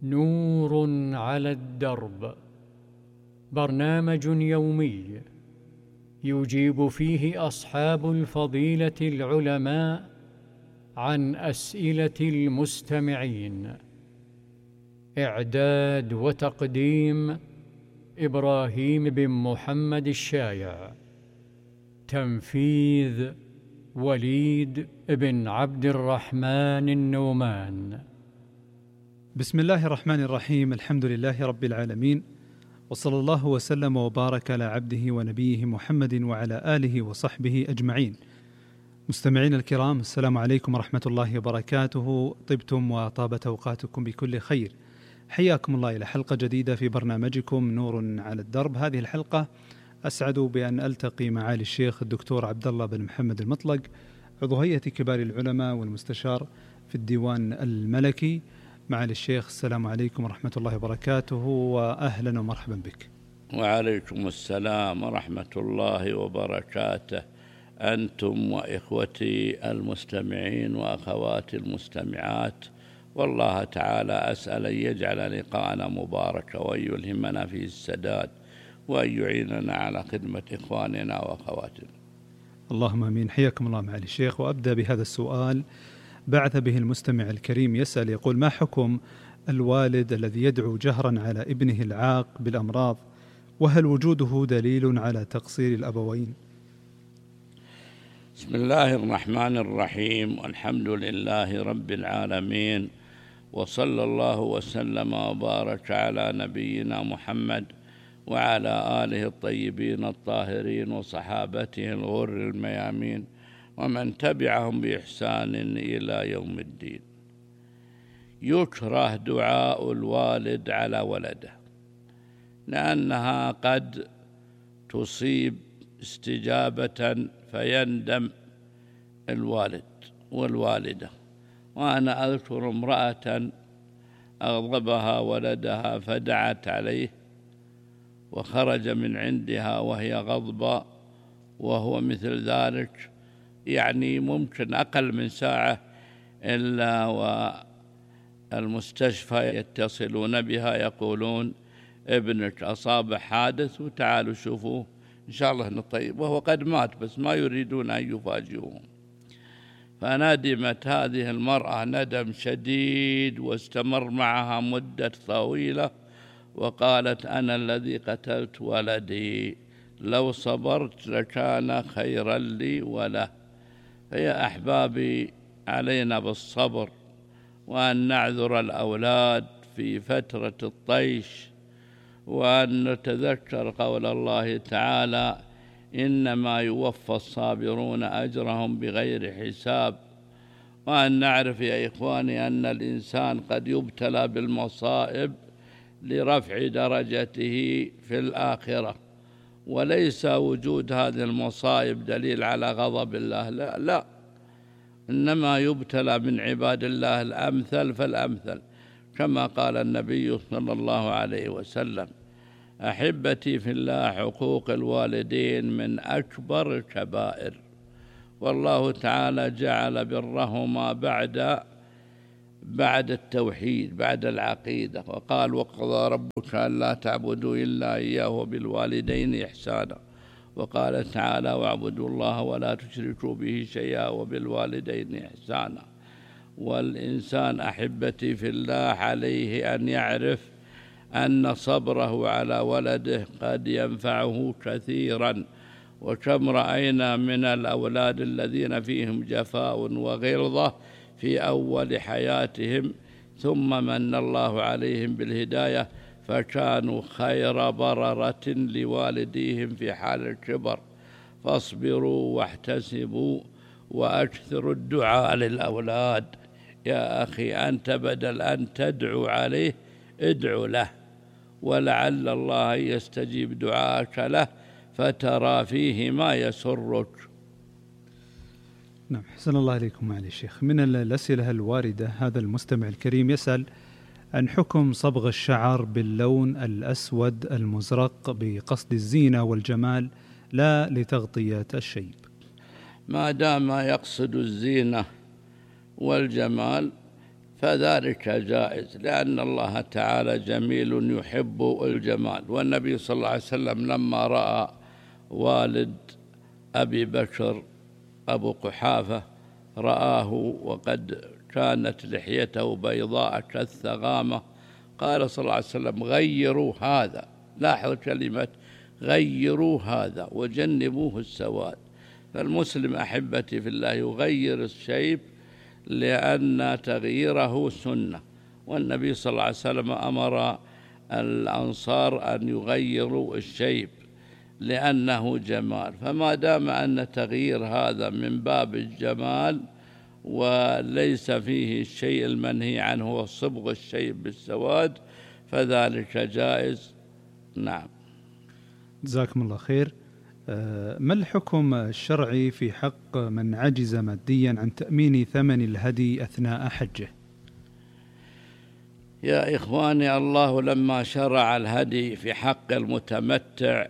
نور على الدرب، برنامج يومي يجيب فيه أصحاب الفضيلة العلماء عن أسئلة المستمعين. إعداد وتقديم إبراهيم بن محمد الشايع. تنفيذ وليد بن عبد الرحمن النومان. بسم الله الرحمن الرحيم. الحمد لله رب العالمين، وصلى الله وسلم وبارك على عبده ونبيه محمد وعلى آله وصحبه أجمعين. مستمعين الكرام، السلام عليكم ورحمة الله وبركاته. طبتم وطابت أوقاتكم بكل خير. حياكم الله إلى حلقة جديدة في برنامجكم نور على الدرب. هذه الحلقة أسعد بأن ألتقي معالي الشيخ الدكتور عبد الله بن محمد المطلق، عضو هيئة كبار العلماء والمستشار في الديوان الملكي. معالي الشيخ، السلام عليكم ورحمة الله وبركاته، وأهلا ومرحبا بك. وعليكم السلام ورحمة الله وبركاته، أنتم وإخوتي المستمعين وأخواتي المستمعات، والله تعالى أسأل أن يجعل لقاءنا مباركا، وأن يلهمنا فيه السداد، وأن يعيننا على خدمة إخواننا وأخواتنا. اللهم آمين. حياكم الله معالي الشيخ. وأبدأ بهذا السؤال بعث به المستمع الكريم، يسأل يقول: ما حكم الوالد الذي يدعو جهرا على ابنه العاق بالأمراض، وهل وجوده دليل على تقصير الأبوين؟ بسم الله الرحمن الرحيم، والحمد لله رب العالمين، وصلى الله وسلم وبارك على نبينا محمد وعلى آله الطيبين الطاهرين وصحابته الغر الميامين ومن تبعهم بإحسان إلى يوم الدين. يكره دعاء الوالد على ولده، لأنها قد تصيب استجابة فيندم الوالد والوالدة. وأنا أذكر امرأة أغضبها ولدها فدعت عليه وخرج من عندها وهي غضبة، وهو مثل ذلك، يعني ممكن أقل من ساعة إلا والمستشفى يتصلون بها يقولون ابنك أصاب حادث وتعالوا شوفوه إن شاء الله نطيب، وهو قد مات بس ما يريدون أن يفاجئوهم. فندمت هذه المرأة ندم شديد، واستمر معها مدة طويلة، وقالت: أنا الذي قتلت ولدي، لو صبرت لكان خيرا لي وله. فيا أحبابي، علينا بالصبر، وأن نعذر الأولاد في فترة الطيش، وأن نتذكر قول الله تعالى: إنما يوفى الصابرون أجرهم بغير حساب. وأن نعرف يا إخواني أن الإنسان قد يبتلى بالمصائب لرفع درجته في الآخرة، وليس وجود هذه المصائب دليل على غضب الله، لا لا، إنما يبتلى من عباد الله الأمثل فالأمثل، كما قال النبي صلى الله عليه وسلم: أحبتي في الله، حقوق الوالدين من أكبر الكبائر، والله تعالى جعل برهما بعد التوحيد، بعد العقيدة، وقال: وقضى ربك ألا تعبدوا إلا إياه وبالوالدين إحسانا، وقال تعالى: واعبدوا الله ولا تشركوا به شيئا وبالوالدين إحسانا. والإنسان أحبتي في الله عليه أن يعرف أن صبره على ولده قد ينفعه كثيرا، وكم رأينا من الأولاد الذين فيهم جفاء وغلظة في أول حياتهم، ثم من الله عليهم بالهداية فكانوا خير بررة لوالديهم في حال الكبر. فاصبروا واحتسبوا وأكثروا الدعاء للأولاد. يا أخي، أنت بدل أن تدعو عليه ادعو له، ولعل الله يستجيب دعاءك له فترى فيه ما يسرك. نعم، حسن الله عليكم معالي الشيخ. من الأسئلة الواردة، هذا المستمع الكريم يسأل عن حكم صبغ الشعر باللون الأسود المزرق بقصد الزينة والجمال لا لتغطية فذلك جائز، لأن الله تعالى جميل يحب الجمال. والنبي صلى الله عليه وسلم لما رأى والد أبي بكر أبو قحافة رآه وقد كانت لحيته بيضاء كالثغامة، قال صلى الله عليه وسلم: غيروا هذا. لاحظ كلمة غيروا هذا وجنبوه السواد. فالمسلم أحبتي في الله يغير الشيب لأن تغييره سنة، والنبي صلى الله عليه وسلم أمر الأنصار أن يغيروا الشيب لأنه جمال. فما دام أن تغيير هذا من باب الجمال وليس فيه الشيء المنهي عنه وصبغ الشيب بالسواد فذلك جائز. نعم. جزاكم الله خير. ما الحكم الشرعي في حق من عجز ماديا عن تأمين ثمن الهدي أثناء حجه؟ يا إخواني، الله لما شرع الهدي في حق المتمتع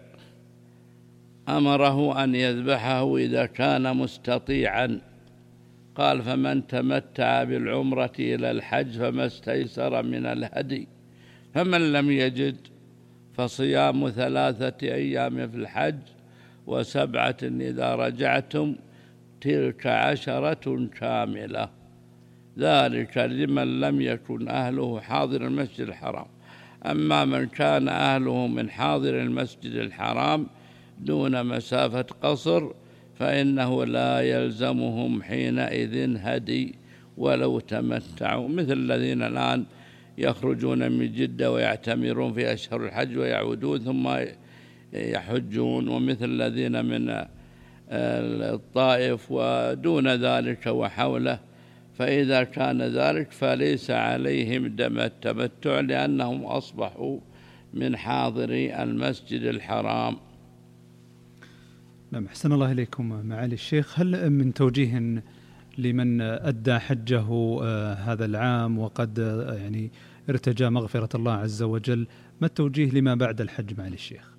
أمره أن يذبحه إذا كان مستطيعا. قال: فمن تمتع بالعمرة إلى الحج فما استيسر من الهدي، فمن لم يجد فصيام 3 أيام في الحج و7 إذا رجعتم تلك 10 كاملة، ذلك لمن لم يكن أهله حاضر المسجد الحرام. أما من كان أهله من حاضر المسجد الحرام دون مسافة قصر فإنه لا يلزمهم حينئذ هدي ولو تمتعوا، مثل الذين الآن يخرجون من جدة ويعتمرون في أشهر الحج ويعودون ثم يحجون، ومثل الذين من الطائف ودون ذلك وحوله. فإذا كان ذلك فليس عليهم دم التمتع لأنهم أصبحوا من حاضري المسجد الحرام. نعم، أحسن الله إليكم معالي الشيخ. هل من توجيه لمن أدى حجه هذا العام وقد يعني ارتجى مغفرة الله عز وجل، ما التوجيه لما بعد الحج معالي الشيخ؟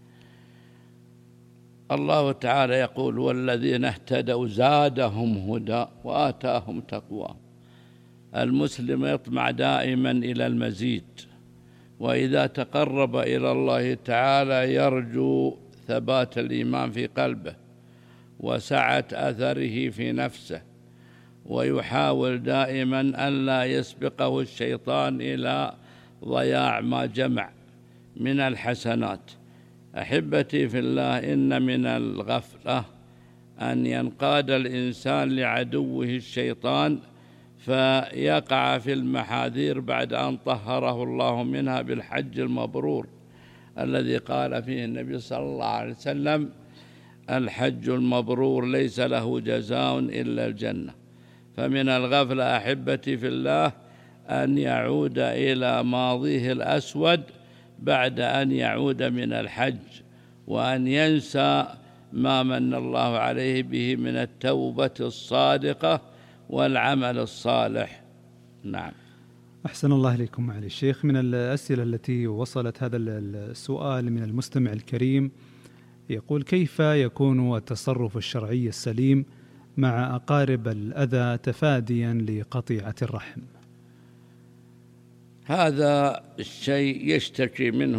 الله تعالى يقول: والذين اهتدوا زادهم هدى وآتاهم تقواهم. المسلم يطمع دائما إلى المزيد، وإذا تقرب إلى الله تعالى يرجو ثبات الإيمان في قلبه وسعة أثره في نفسه، ويحاول دائما ألا يسبقه الشيطان إلى ضياع ما جمع من الحسنات. أحبتي في الله، إن من الغفلة أن ينقاد الإنسان لعدوه الشيطان فيقع في المحاذير بعد أن طهره الله منها بالحج المبرور الذي قال فيه النبي صلى الله عليه وسلم: الحج المبرور ليس له جزاء إلا الجنة. فمن الغفلة أحبتي في الله أن يعود إلى ماضيه الأسود بعد أن يعود من الحج، وأن ينسى ما من الله عليه به من التوبة الصادقة والعمل الصالح. نعم. أحسن الله إليكم معالي الشيخ. من الأسئلة التي وصلت هذا السؤال من المستمع الكريم يقول: كيف يكون التصرف الشرعي السليم مع أقارب الأذى تفاديا لقطيعة الرحم؟ هذا الشيء يشتكي منه